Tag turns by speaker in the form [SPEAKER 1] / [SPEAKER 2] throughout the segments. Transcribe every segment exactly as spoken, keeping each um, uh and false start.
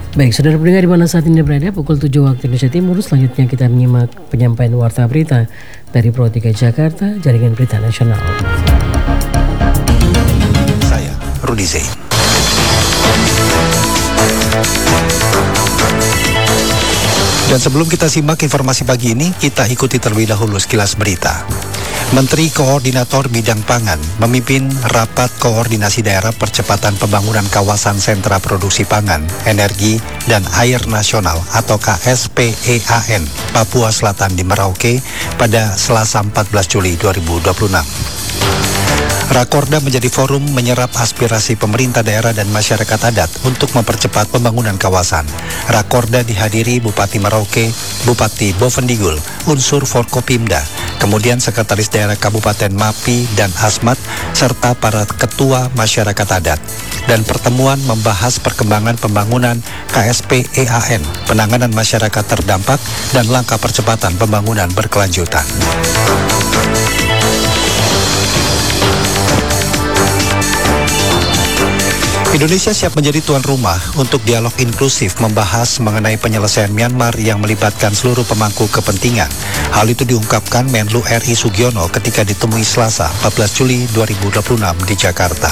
[SPEAKER 1] Baik, saudara pendengar di mana saat ini berada, pukul tujuh waktu Indonesia Timur. Selanjutnya kita menyimak penyampaian warta berita dari Pro tiga Jakarta, Jaringan Berita Nasional.
[SPEAKER 2] Saya, Rudi Zain. Dan sebelum kita simak informasi pagi ini, kita ikuti terlebih dahulu sekilas berita. Menteri Koordinator Bidang Pangan memimpin rapat koordinasi daerah percepatan pembangunan kawasan sentra produksi pangan, energi, dan air nasional atau K S P E A N Papua Selatan di Merauke pada Selasa empat belas Juli dua ribu dua puluh enam. Rakorda menjadi forum menyerap aspirasi pemerintah daerah dan masyarakat adat untuk mempercepat pembangunan kawasan. Rakorda dihadiri Bupati Merauke, Bupati Bovendigul, unsur Forkopimda, kemudian Sekretaris Daerah Kabupaten Mapi dan Asmat, serta para ketua masyarakat adat. Dan pertemuan membahas perkembangan pembangunan K S P E A N, penanganan masyarakat terdampak, dan langkah percepatan pembangunan berkelanjutan. Indonesia siap menjadi tuan rumah untuk dialog inklusif membahas mengenai penyelesaian Myanmar yang melibatkan seluruh pemangku kepentingan. Hal itu diungkapkan Menlu R I Sugiono ketika ditemui Selasa empat belas Juli dua ribu dua puluh enam di Jakarta.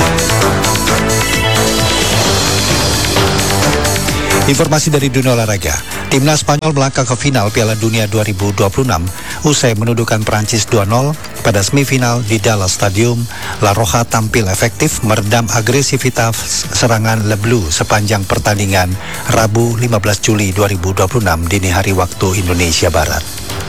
[SPEAKER 2] Informasi dari dunia olahraga. Timnas Spanyol melangkah ke final Piala Dunia dua ribu dua puluh enam usai menundukkan Prancis dua nol pada semifinal di Dallas Stadium. La Roja tampil efektif meredam agresivitas serangan Le Bleu sepanjang pertandingan Rabu lima belas Juli dua ribu dua puluh enam dini hari waktu Indonesia Barat.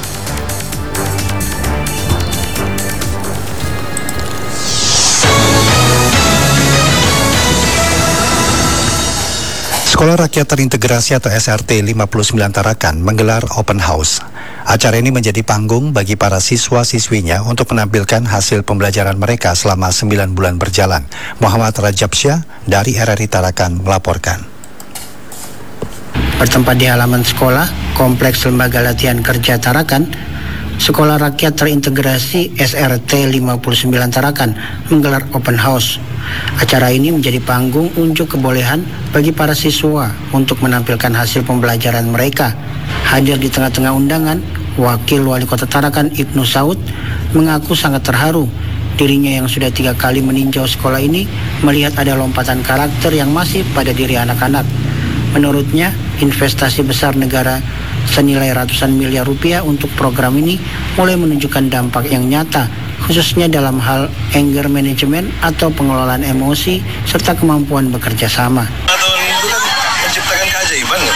[SPEAKER 2] Sekolah Rakyat Terintegrasi atau S R T lima puluh sembilan Tarakan menggelar open house. Acara ini menjadi panggung bagi para siswa-siswinya untuk menampilkan hasil pembelajaran mereka selama sembilan bulan berjalan. Muhammad Rajab Syah dari R R I Tarakan melaporkan.
[SPEAKER 3] Bertempat di halaman sekolah, Kompleks Lembaga Latihan Kerja Tarakan, Sekolah Rakyat Terintegrasi S R T lima puluh sembilan Tarakan menggelar open house. Acara ini menjadi panggung unjuk kebolehan bagi para siswa untuk menampilkan hasil pembelajaran mereka. Hadir di tengah-tengah undangan, Wakil Wali Kota Tarakan Ibnu Saud mengaku sangat terharu. Dirinya yang sudah tiga kali meninjau sekolah ini melihat ada lompatan karakter yang masih pada diri anak-anak. Menurutnya, investasi besar negara senilai ratusan miliar rupiah untuk program ini mulai menunjukkan dampak yang nyata, khususnya dalam hal anger management atau pengelolaan emosi serta kemampuan bekerja sama.
[SPEAKER 4] Tahun itu kan menciptakan keajaiban kan?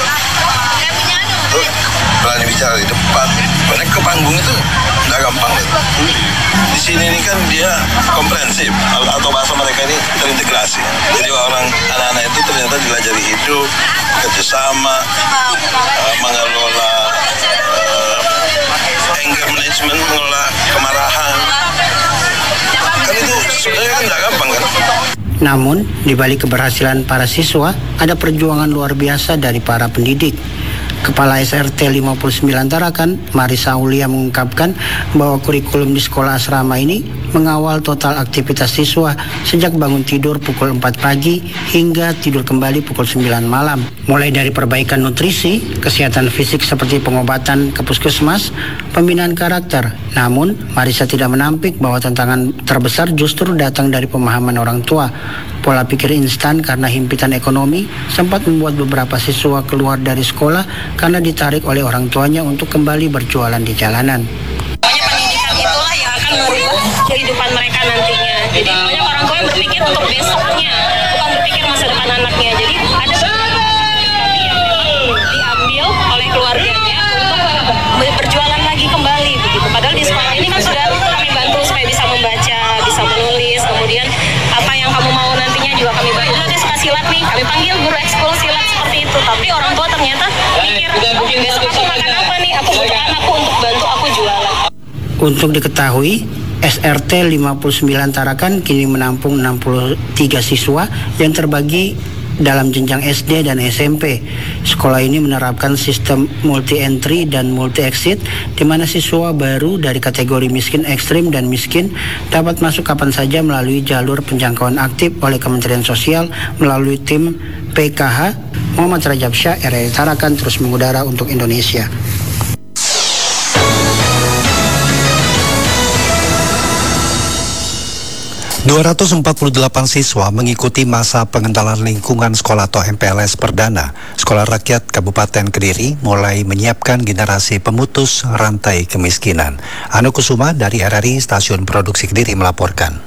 [SPEAKER 4] Tuh, berani bicara di depan, banyak ke panggung itu nggak gampang kan? Di sini ini kan dia komprehensif atau bahasa mereka ini terintegrasi. Jadi orang anak-anak itu ternyata dilajari hidup, kerjasama, uh, mengelola uh, anger management, mengelola kemarahan. Kan itu sebenarnya kan nggak gampang kan?
[SPEAKER 3] Namun, di balik keberhasilan para siswa, ada perjuangan luar biasa dari para pendidik. Kepala S R T lima puluh sembilan Tarakan, Marisa Aulia mengungkapkan bahwa kurikulum di sekolah asrama ini mengawal total aktivitas siswa sejak bangun tidur pukul empat pagi hingga tidur kembali pukul sembilan malam. Mulai dari perbaikan nutrisi, kesehatan fisik seperti pengobatan ke puskesmas, pembinaan karakter. Namun, Marisa tidak menampik bahwa tantangan terbesar justru datang dari pemahaman orang tua. Pola pikir instan karena himpitan ekonomi sempat membuat beberapa siswa keluar dari sekolah karena ditarik oleh orang tuanya untuk kembali berjualan di jalanan.
[SPEAKER 5] Pokoknya pendidikan itulah yang akan merubah kehidupan mereka nantinya. Jadi banyak orang tua yang berpikir untuk besoknya, bukan berpikir masa depan anaknya. Jadi ada beberapa kami yang memang diambil oleh keluarganya untuk berjualan lagi kembali begitu. Padahal di sekolah ini kan sudah kami bantu supaya bisa membaca, bisa menulis, kemudian apa yang kamu mau nantinya juga kami bantu. Dia suka silat nih, kami panggil guru ekskul silat seperti itu. Tapi orang tua ternyata mikir, oh besok aku makan apa nih? Aku butuh anakku untuk bantu aku jualan.
[SPEAKER 3] Untuk diketahui, S R T lima puluh sembilan Tarakan kini menampung enam puluh tiga siswa yang terbagi dalam jenjang S D dan S M P. Sekolah ini menerapkan sistem multi-entry dan multi-exit, di mana siswa baru dari kategori miskin ekstrim dan miskin dapat masuk kapan saja melalui jalur penjangkauan aktif oleh Kementerian Sosial melalui tim P K H Muhammad Rajab Syah, R R I Tarakan terus mengudara untuk Indonesia.
[SPEAKER 2] dua ratus empat puluh delapan siswa mengikuti masa pengenalan lingkungan sekolah atau M P L S perdana Sekolah Rakyat Kabupaten Kediri mulai menyiapkan generasi pemutus rantai kemiskinan. Anu Kusuma dari R R I Stasiun Produksi Kediri melaporkan.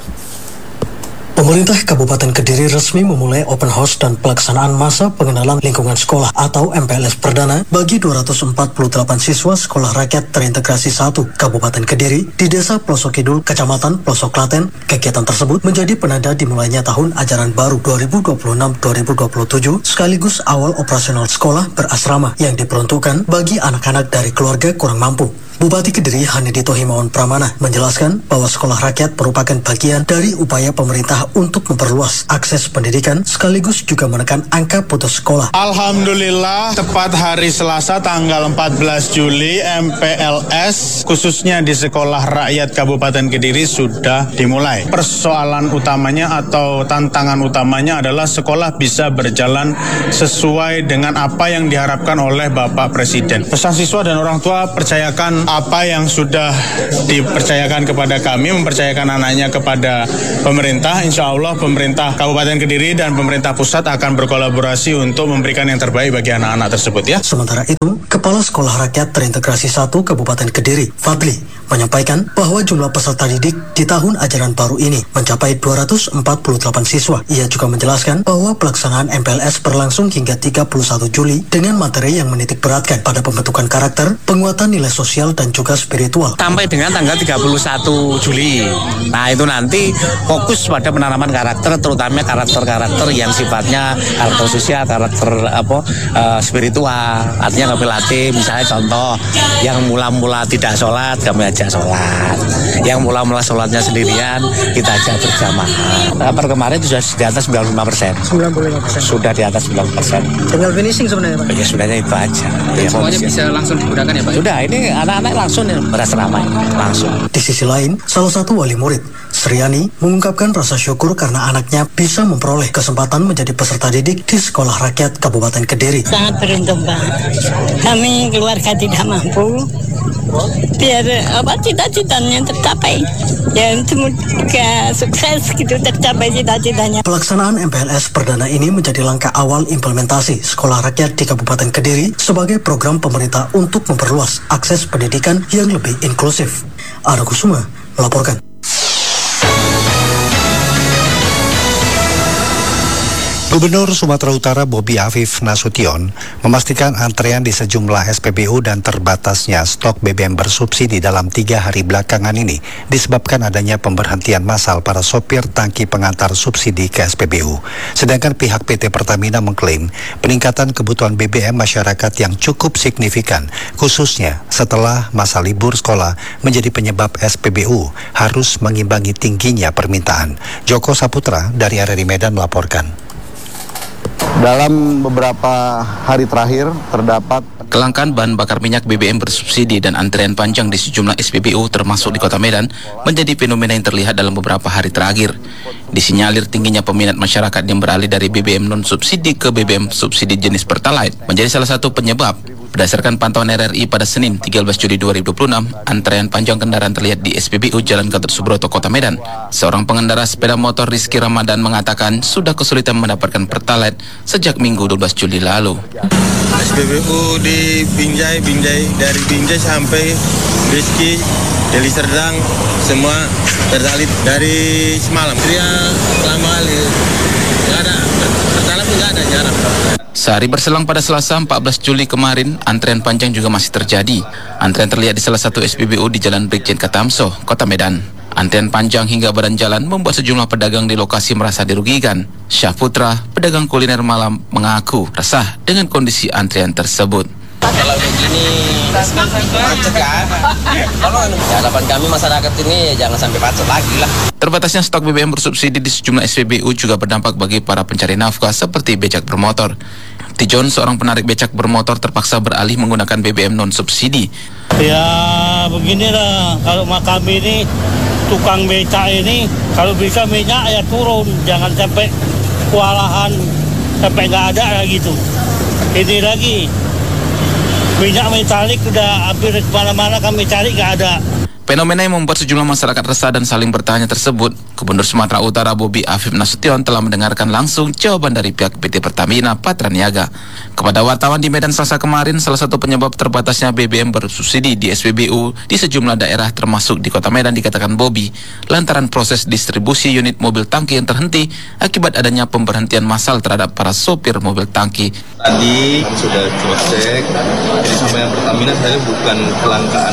[SPEAKER 6] Pemerintah Kabupaten Kediri resmi memulai open house dan pelaksanaan masa pengenalan lingkungan sekolah atau M P L S perdana bagi dua ratus empat puluh delapan siswa Sekolah Rakyat Terintegrasi satu Kabupaten Kediri di Desa Pelosok Kidul, Kecamatan Pelosok Klaten. Kegiatan tersebut menjadi penanda dimulainya tahun ajaran baru dua ribu dua puluh enam dua ribu dua puluh tujuh sekaligus awal operasional sekolah berasrama yang diperuntukkan bagi anak-anak dari keluarga kurang mampu. Bupati Kediri Hanedito Himawan Pramana menjelaskan bahwa sekolah rakyat merupakan bagian dari upaya pemerintah untuk memperluas akses pendidikan sekaligus juga menekan angka putus sekolah.
[SPEAKER 7] Alhamdulillah, tepat hari Selasa tanggal empat belas Juli M P L S khususnya di Sekolah Rakyat Kabupaten Kediri sudah dimulai. Persoalan utamanya atau tantangan utamanya adalah sekolah bisa berjalan sesuai dengan apa yang diharapkan oleh Bapak Presiden. Pesan siswa dan orang tua, percayakan apa yang sudah dipercayakan kepada kami, mempercayakan anaknya kepada pemerintah. Insya Allah pemerintah Kabupaten Kediri dan pemerintah pusat akan berkolaborasi untuk memberikan yang terbaik bagi anak-anak tersebut ya.
[SPEAKER 6] Sementara itu, Kepala Sekolah Rakyat Terintegrasi satu Kabupaten Kediri, Fadli, menyampaikan bahwa jumlah peserta didik di tahun ajaran baru ini mencapai dua ratus empat puluh delapan siswa. Ia juga menjelaskan bahwa pelaksanaan M P L S berlangsung hingga tiga puluh satu Juli dengan materi yang menitik beratkan pada pembentukan karakter, penguatan nilai sosial dan juga spiritual.
[SPEAKER 8] Sampai dengan tanggal tiga puluh satu Juli. Nah, itu nanti fokus pada penanaman karakter, terutama karakter-karakter yang sifatnya karakter sosial, karakter apa uh, spiritual. Artinya kami latih, misalnya contoh yang mula-mula tidak sholat, kami ajak sholat. Yang mula-mula sholatnya sendirian, kita ajak berjamaah. Nah, per kemarin sudah di atas sembilan puluh lima persen.
[SPEAKER 6] sembilan puluh lima persen.
[SPEAKER 8] Sudah di atas sembilan puluh persen.
[SPEAKER 6] Tinggal finishing sebenarnya, Pak?
[SPEAKER 8] Ya, sebenarnya itu aja. Ya,
[SPEAKER 9] semuanya bisa langsung digunakan ya, Pak?
[SPEAKER 8] Sudah, ini anak-anak langsung berasrama langsung.
[SPEAKER 6] Di sisi lain, salah satu wali murid, Sriani, mengungkapkan rasa syukur karena anaknya bisa memperoleh kesempatan menjadi peserta didik di Sekolah Rakyat Kabupaten Kediri.
[SPEAKER 10] Sangat beruntung, Pak. Kami keluarga tidak mampu, biar apa cita-citanya tercapai. Ya, semoga sukses gitu tercapai cita-citanya.
[SPEAKER 6] Pelaksanaan M P L S perdana ini menjadi langkah awal implementasi Sekolah Rakyat di Kabupaten Kediri sebagai program pemerintah untuk memperluas akses pendidikan yang lebih inklusif. Anu Kusuma melaporkan.
[SPEAKER 2] Gubernur Sumatera Utara Bobi Afif Nasution memastikan antrean di sejumlah S P B U dan terbatasnya stok B B M bersubsidi dalam tiga hari belakangan ini disebabkan adanya pemberhentian massal para sopir tangki pengantar subsidi ke S P B U. Sedangkan pihak P T Pertamina mengklaim peningkatan kebutuhan B B M masyarakat yang cukup signifikan, khususnya setelah masa libur sekolah menjadi penyebab S P B U harus mengimbangi tingginya permintaan. Joko Saputra dari R R I Medan melaporkan.
[SPEAKER 11] Dalam beberapa hari terakhir terdapat
[SPEAKER 12] kelangkaan bahan bakar minyak B B M bersubsidi dan antrean panjang di sejumlah S P B U termasuk di Kota Medan menjadi fenomena yang terlihat dalam beberapa hari terakhir. Disinyalir tingginya peminat masyarakat yang beralih dari B B M non-subsidi ke B B M subsidi jenis Pertalite menjadi salah satu penyebab. Berdasarkan pantauan R R I pada Senin tiga belas Juli dua ribu dua puluh enam, antrean panjang kendaraan terlihat di S P B U Jalan Gatot Subroto, Kota Medan. Seorang pengendara sepeda motor Rizky Ramadan mengatakan sudah kesulitan mendapatkan Pertalite sejak Minggu dua belas Juli lalu.
[SPEAKER 7] S P B U di Binjai, Binjai dari Binjai sampai Rizky, Deli Serdang, semua Pertalite dari semalam. Dia lama kali, nggak ada, Pertalite nggak ada, jarang.
[SPEAKER 12] Sehari berselang pada Selasa empat belas Juli kemarin, antrean panjang juga masih terjadi. Antrean terlihat di salah satu S P B U di Jalan Brigjen Katamso, Kota Medan. Antrean panjang hingga badan jalan membuat sejumlah pedagang di lokasi merasa dirugikan. Syahputra, pedagang kuliner malam, mengaku resah dengan kondisi antrean tersebut.
[SPEAKER 13] Kalau begini macet kan, kalau harapan kami masyarakat ini ya jangan sampai macet lagi lah.
[SPEAKER 12] Terbatasnya stok B B M bersubsidi di sejumlah S P B U juga berdampak bagi para pencari nafkah seperti becak bermotor. Tijon, seorang penarik becak bermotor, terpaksa beralih menggunakan B B M non-subsidi.
[SPEAKER 14] Ya beginilah, kalau kami ini tukang becak ini kalau bisa minyak ya turun, jangan sampai kewalahan sampai nggak ada lagi tuh. Ini lagi minyak metalik udah hampir kemana-mana kami cari nggak ada.
[SPEAKER 12] Fenomena yang membuat sejumlah masyarakat resah dan saling bertanya tersebut, Gubernur Sumatera Utara Bobi Afif Nasution telah mendengarkan langsung jawaban dari pihak P T Pertamina Patraniaga. Kepada wartawan di Medan Selasa kemarin, salah satu penyebab terbatasnya B B M bersubsidi di S P B U di sejumlah daerah termasuk di Kota Medan dikatakan Bobi, lantaran proses distribusi unit mobil tangki yang terhenti akibat adanya pemberhentian massal terhadap para sopir mobil tangki.
[SPEAKER 9] Tadi sudah cek, jadi sampai yang Pertamina saya bukan kelangkaan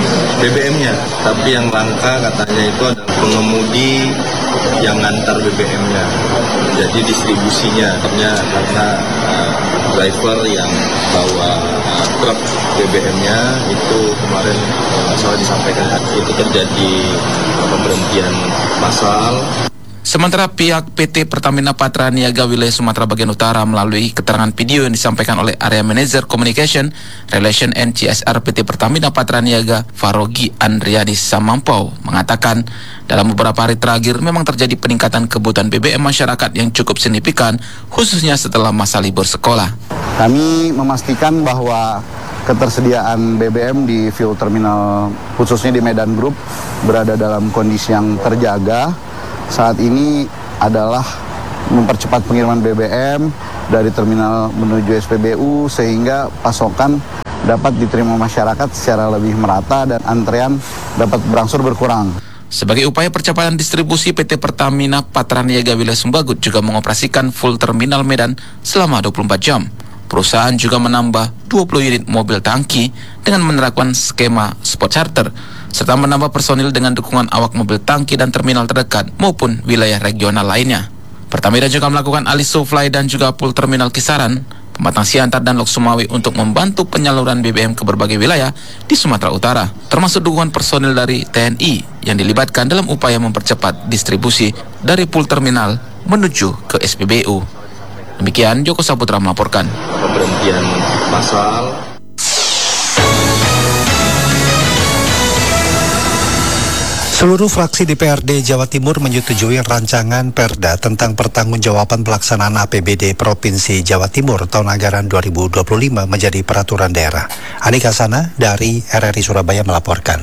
[SPEAKER 9] B B M-nya, tapi yang langka katanya itu ada pengemudi yang ngantar B B M-nya. Jadi distribusinya artinya karena uh, driver yang bawa uh, truk B B M-nya itu kemarin uh, salah disampaikan itu terjadi uh, pemberhentian massal.
[SPEAKER 12] Sementara pihak P T Pertamina Patraniaga wilayah Sumatera bagian utara melalui keterangan video yang disampaikan oleh Area Manager Communication Relation and C S R P T Pertamina Patraniaga Farogi Andriani Samampau mengatakan dalam beberapa hari terakhir memang terjadi peningkatan kebutuhan B B M masyarakat yang cukup signifikan khususnya setelah masa libur sekolah.
[SPEAKER 11] Kami memastikan bahwa ketersediaan B B M di fuel terminal khususnya di Medan Group berada dalam kondisi yang terjaga. Saat ini adalah mempercepat pengiriman B B M dari terminal menuju S P B U sehingga pasokan dapat diterima masyarakat secara lebih merata dan antrean dapat berangsur berkurang.
[SPEAKER 12] Sebagai upaya percepatan distribusi, P T Pertamina Patraniaga wilayah Sumbagut juga mengoperasikan full terminal Medan selama dua puluh empat jam. Perusahaan juga menambah dua puluh unit mobil tangki dengan menerapkan skema spot charter serta menambah personil dengan dukungan awak mobil tangki dan terminal terdekat maupun wilayah regional lainnya. Pertamina juga melakukan alih supply dan juga pool terminal Kisaran, Pematang Siantar dan Lok Sumawi untuk membantu penyaluran B B M ke berbagai wilayah di Sumatera Utara, termasuk dukungan personil dari T N I yang dilibatkan dalam upaya mempercepat distribusi dari pool terminal menuju ke S P B U. Demikian Joko Saputra melaporkan.
[SPEAKER 9] Pemberhentian massal.
[SPEAKER 2] Seluruh fraksi D P R D Jawa Timur menyetujui rancangan Perda tentang pertanggungjawaban pelaksanaan A P B D Provinsi Jawa Timur tahun anggaran dua ribu dua puluh lima menjadi peraturan daerah. Anika Sana dari R R I Surabaya melaporkan.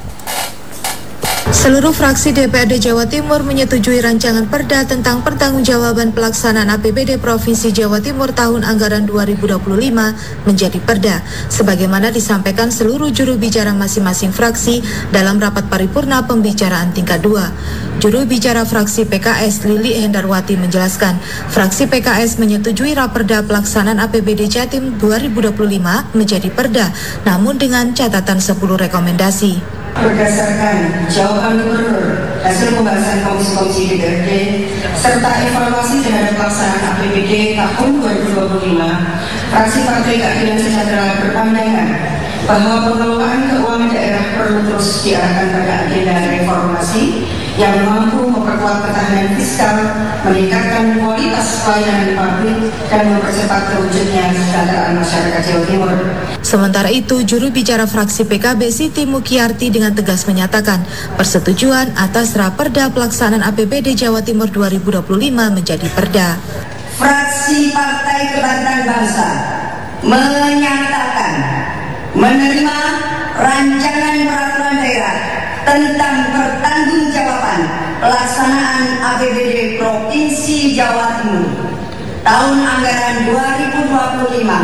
[SPEAKER 15] Seluruh fraksi D P R D Jawa Timur menyetujui rancangan Perda tentang pertanggungjawaban pelaksanaan A P B D Provinsi Jawa Timur tahun anggaran dua ribu dua puluh lima menjadi Perda, sebagaimana disampaikan seluruh juru bicara masing-masing fraksi dalam rapat paripurna pembicaraan tingkat dua. Juru bicara fraksi P K S Lili Hendarwati menjelaskan, fraksi P K S menyetujui Raperda pelaksanaan A P B D Jatim dua ribu dua puluh lima menjadi Perda, namun dengan catatan sepuluh rekomendasi.
[SPEAKER 16] Berdasarkan jawaban gubernur, hasil pembahasan komisi-komisi D P R D, serta evaluasi terhadap pelaksanaan A P B D tahun dua ribu dua puluh lima, fraksi Partai Keadilan Sejahtera berpandangan bahwa pengelolaan keuangan daerah perlu terus diarahkan pada agenda reformasi yang mampu memperkuat ketahanan fiskal, meningkatkan kualitas pelayanan publik, dan mempercepat terwujudnya kesejahteraan masyarakat Jawa Timur.
[SPEAKER 15] Sementara itu, juru bicara fraksi P K B Siti Mukyarti dengan tegas menyatakan persetujuan atas Raperda pelaksanaan A P B D Jawa Timur dua ribu dua puluh lima menjadi Perda.
[SPEAKER 16] Fraksi Partai Kebangkitan Bangsa menyatakan menerima rancangan peraturan daerah tentang pertanggungjawaban pelaksanaan A P B D Provinsi Jawa Timur tahun anggaran dua ribu dua puluh lima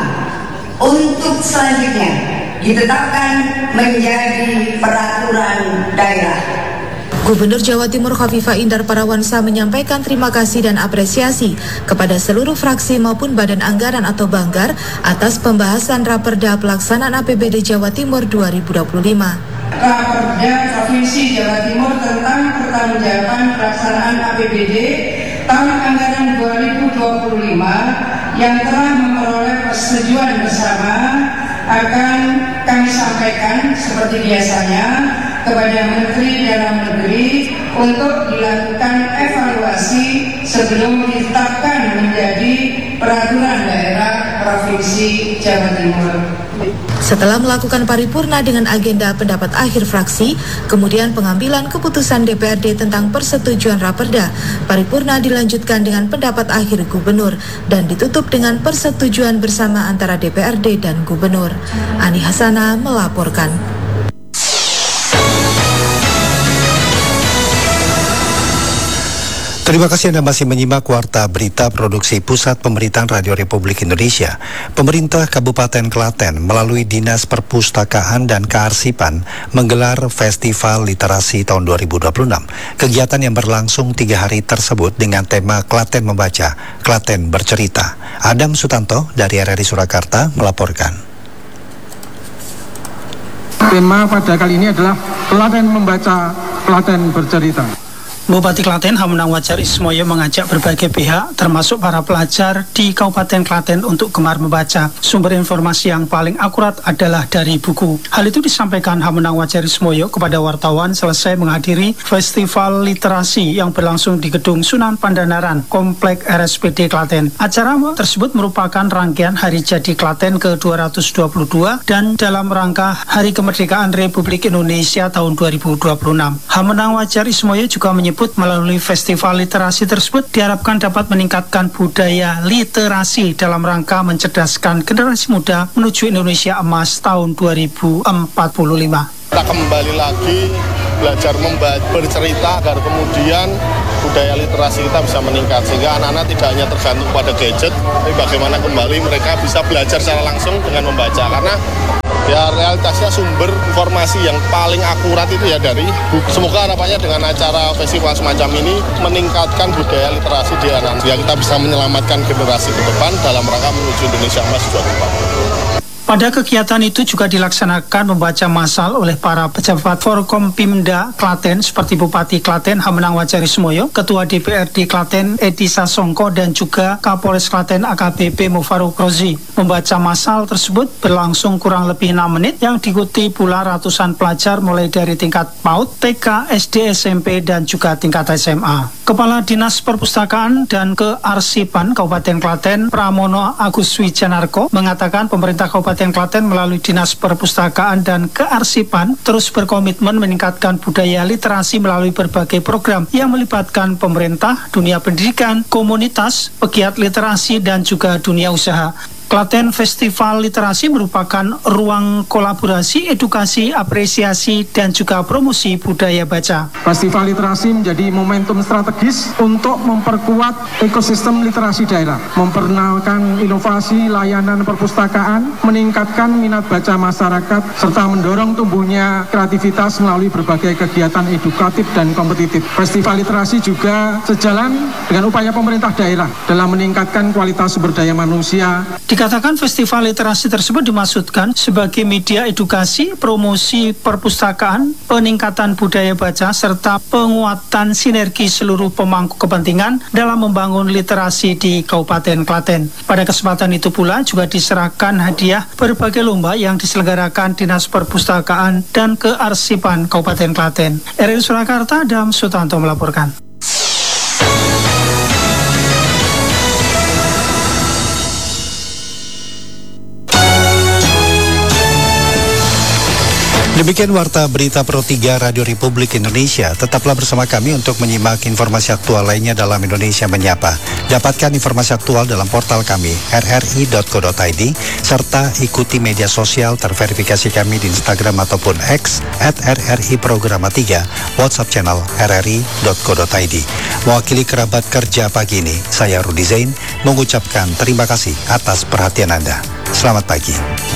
[SPEAKER 16] untuk selanjutnya ditetapkan menjadi peraturan daerah.
[SPEAKER 15] Gubernur Jawa Timur Khofifah Indar Parawansa menyampaikan terima kasih dan apresiasi kepada seluruh fraksi maupun badan anggaran atau Banggar atas pembahasan Raperda pelaksanaan A P B D Jawa Timur dua ribu dua puluh lima.
[SPEAKER 16] Raperda Provinsi Jawa Timur tentang pertanggungjawaban pelaksanaan A P B D tahun anggaran dua ribu dua puluh lima yang telah memperoleh persetujuan bersama akan kami sampaikan seperti biasanya kepada Menteri Dalam Negeri untuk dilakukan evaluasi sebelum ditetapkan menjadi peraturan daerah Provinsi Jawa Timur.
[SPEAKER 15] Setelah melakukan paripurna dengan agenda pendapat akhir fraksi, kemudian pengambilan keputusan D P R D tentang persetujuan Raperda, paripurna dilanjutkan dengan pendapat akhir Gubernur dan ditutup dengan persetujuan bersama antara D P R D dan Gubernur. Ani Hasana melaporkan.
[SPEAKER 2] Terima kasih Anda masih menyimak Warta Berita Produksi Pusat Pemerintahan Radio Republik Indonesia. Pemerintah Kabupaten Klaten melalui Dinas Perpustakaan dan Kearsipan menggelar Festival Literasi tahun dua ribu dua puluh enam. Kegiatan yang berlangsung tiga hari tersebut dengan tema Klaten Membaca, Klaten Bercerita. Adam Sutanto dari R R I Surakarta melaporkan.
[SPEAKER 17] Tema pada kali ini adalah Klaten Membaca, Klaten Bercerita.
[SPEAKER 18] Bupati Klaten Hamengkubuwono Wajar Ismoyo mengajak berbagai pihak termasuk para pelajar di Kabupaten Klaten untuk gemar membaca. Sumber informasi yang paling akurat adalah dari buku. Hal itu disampaikan Hamengkubuwono Wajar Ismoyo kepada wartawan selesai menghadiri Festival Literasi yang berlangsung di Gedung Sunan Pandanaran, Komplek R S P D Klaten. Acara tersebut merupakan rangkaian Hari Jadi Klaten ke dua ratus dua puluh dua dan dalam rangka Hari Kemerdekaan Republik Indonesia tahun dua ribu dua puluh enam. Hamengkubuwono Wajar Ismoyo juga menyebut melalui festival literasi tersebut diharapkan dapat meningkatkan budaya literasi dalam rangka mencerdaskan generasi muda menuju Indonesia Emas tahun dua ribu empat puluh lima.
[SPEAKER 19] Kita kembali lagi belajar membaca, bercerita agar kemudian budaya literasi kita bisa meningkat sehingga anak-anak tidak hanya tergantung pada gadget, tapi bagaimana kembali mereka bisa belajar secara langsung dengan membaca, karena ya realitasnya sumber informasi yang paling akurat itu ya dari buku. Semoga harapannya dengan acara festival semacam ini meningkatkan budaya literasi di anak-anak sehingga kita bisa menyelamatkan generasi ke depan dalam rangka menuju Indonesia Emas dua ribu empat puluh lima.
[SPEAKER 18] Pada kegiatan itu juga dilaksanakan membaca massal oleh para pejabat Forkompimda Klaten seperti Bupati Klaten Hamengkubuwono Wajar Ismoyo, Ketua D P R D Klaten Edi Sasongko dan juga Kapolres Klaten A K B P Mufaruk Rozi. Membaca massal tersebut berlangsung kurang lebih enam menit yang diikuti pula ratusan pelajar mulai dari tingkat PAUD, T K, S D, S M P dan juga tingkat S M A. Kepala Dinas Perpustakaan dan Kearsipan Kabupaten Klaten Pramono Agus Wijanarko mengatakan pemerintah Kabupaten Klaten melalui Dinas Perpustakaan dan Kearsipan terus berkomitmen meningkatkan budaya literasi melalui berbagai program yang melibatkan pemerintah, dunia pendidikan, komunitas, pegiat literasi dan juga dunia usaha. Klaten Festival Literasi merupakan ruang kolaborasi, edukasi, apresiasi, dan juga promosi budaya baca.
[SPEAKER 17] Festival Literasi menjadi momentum strategis untuk memperkuat ekosistem literasi daerah, memperkenalkan inovasi layanan perpustakaan, meningkatkan minat baca masyarakat, serta mendorong tumbuhnya kreativitas melalui berbagai kegiatan edukatif dan kompetitif. Festival Literasi juga sejalan dengan upaya pemerintah daerah dalam meningkatkan kualitas sumber daya manusia.
[SPEAKER 18] Dikatakan festival literasi tersebut dimaksudkan sebagai media edukasi, promosi perpustakaan, peningkatan budaya baca, serta penguatan sinergi seluruh pemangku kepentingan dalam membangun literasi di Kabupaten Klaten. Pada kesempatan itu pula juga diserahkan hadiah berbagai lomba yang diselenggarakan Dinas Perpustakaan dan Kearsipan Kabupaten Klaten. R R I Surakarta, Adam Sutanto melaporkan.
[SPEAKER 2] Demikian Warta Berita Pro tiga Radio Republik Indonesia. Tetaplah bersama kami untuk menyimak informasi aktual lainnya dalam Indonesia Menyapa. Dapatkan informasi aktual dalam portal kami r r i dot co dot i d serta ikuti media sosial terverifikasi kami di Instagram ataupun X at r r i programa tiga, WhatsApp channel r r i dot co dot i d. Mewakili kerabat kerja pagi ini, saya Rudi Zain mengucapkan terima kasih atas perhatian Anda. Selamat pagi.